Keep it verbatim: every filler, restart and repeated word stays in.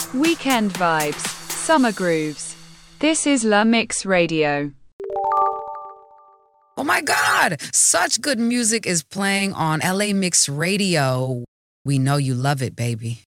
Weekend vibes, summer grooves. This is La Mix Radio. Oh my God, such good music is playing on L A Mix Radio. We know you love it, baby.